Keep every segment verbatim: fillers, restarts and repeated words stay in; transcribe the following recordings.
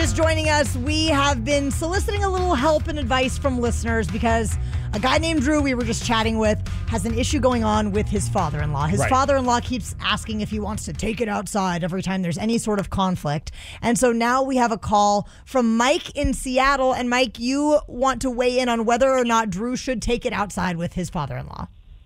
Just joining us, we have been soliciting a little help and advice from listeners because a guy named Drew we were just chatting with has an issue going on with his father-in-law. His Right. father-in-law keeps asking if he wants to take it outside every time there's any sort of conflict. And so now we have a call from Mike in Seattle. And Mike, you want to weigh in on whether or not Drew should take it outside with his father-in-law.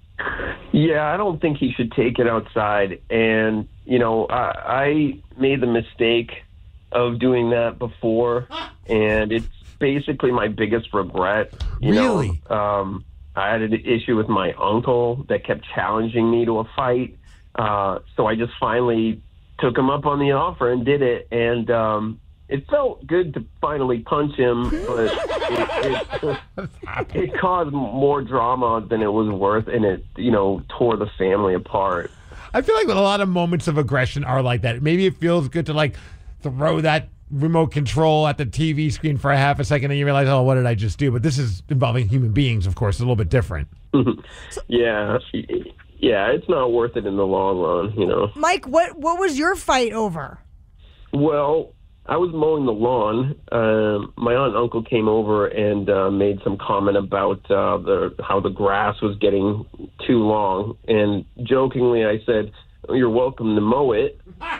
Yeah, I don't think he should take it outside. And, you know, I, I made the mistake of doing that before, and it's basically my biggest regret. You Really? know, um, I had an issue with my uncle that kept challenging me to a fight. Uh, so I just finally took him up on the offer and did it. And um, it felt good to finally punch him, but it, it, it caused more drama than it was worth, and it, you know, tore the family apart. I feel like a lot of moments of aggression are like that. Maybe it feels good to like throw that remote control at the T V screen for a half a second and you realize, oh, what did I just do? But this is involving human beings, of course, a little bit different. yeah. Yeah, it's not worth it in the long run, you know. Mike, what, what was your fight over? Well, I was mowing the lawn. Um, my aunt and uncle came over and uh, made some comment about uh, the how the grass was getting too long. And jokingly, I said, "You're welcome to mow it."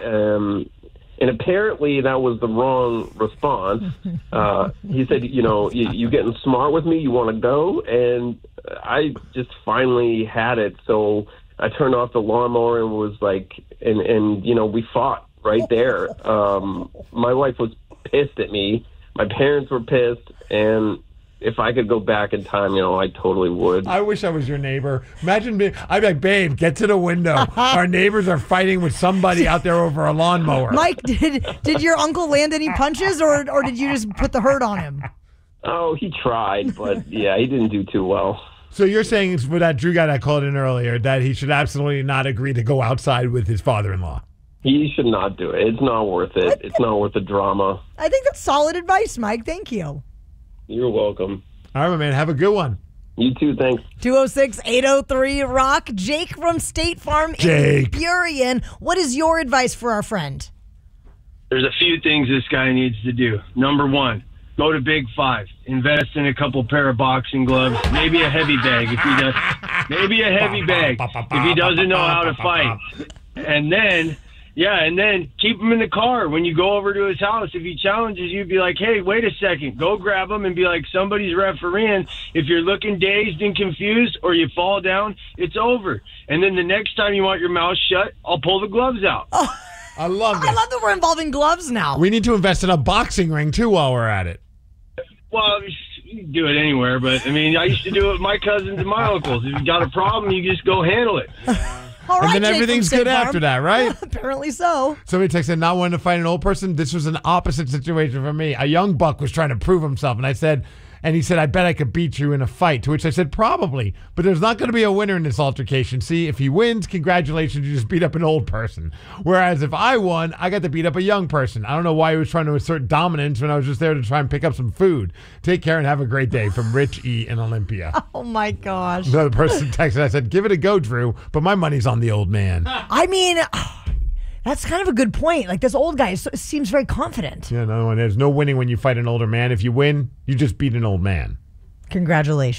Um, and apparently, that was the wrong response. Uh, he said, "You know, you, you getting smart with me? You want to go?" And I just finally had it. So I turned off the lawnmower and was like, and and you know, we fought right there. Um, my wife was pissed at me. My parents were pissed. And if I could go back in time, you know, I totally would. I wish I was your neighbor. Imagine me. I'd be like, babe, get to the window. Our neighbors are fighting with somebody out there over a lawnmower. Mike, did did your uncle land any punches or, or did you just put the hurt on him? Oh, he tried, but yeah, he didn't do too well. So you're saying for that Drew guy that called in earlier that he should absolutely not agree to go outside with his father-in-law. He should not do it. It's not worth it. It's not worth the drama. I think that's solid advice, Mike. Thank you. You're welcome. All right, my man. Have a good one. You too. Thanks. two oh six, eight oh three, rock. Jake from State Farm Jake. in Burien. What is your advice for our friend? There's a few things this guy needs to do. Number one, go to Big Five. Invest in a couple pair of boxing gloves. Maybe a heavy bag if he does. Maybe a heavy bag if he doesn't know how to fight. And then... Yeah, and then keep him in the car. When you go over to his house, if he challenges you, be like, hey, wait a second. Go grab him and be like, somebody's refereeing. If you're looking dazed and confused or you fall down, it's over. And then the next time you want your mouth shut, I'll pull the gloves out. Oh, I love this. I love that we're involving gloves now. We need to invest in a boxing ring, too, while we're at it. Well, you can do it anywhere, but, I mean, I used to do it with my cousins and my uncles. If you got a problem, you just go handle it. All right, and then Jake everything's from State good Farm. after that, right? Apparently so. Somebody texted, not wanting to fight an old person. This was an opposite situation for me. A young buck was trying to prove himself, and I said, and he said, I bet I could beat you in a fight. To which I said, probably, but there's not going to be a winner in this altercation. See, if he wins, congratulations, you just beat up an old person. Whereas if I won, I got to beat up a young person. I don't know why he was trying to assert dominance when I was just there to try and pick up some food. Take care and have a great day. From Rich E. in Olympia. Oh, my gosh. Another person texted, I said, give it a go, Drew, but my money's on the old man. I mean, that's kind of a good point. Like, this old guy is- seems very confident. Yeah, no one. There's no winning when you fight an older man. If you win, you just beat an old man. Congratulations.